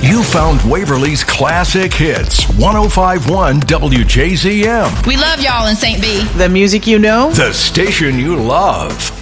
You found Waverly's classic hits, 105.1 WJZM. We love y'all in St. B. The music you know. The station you love.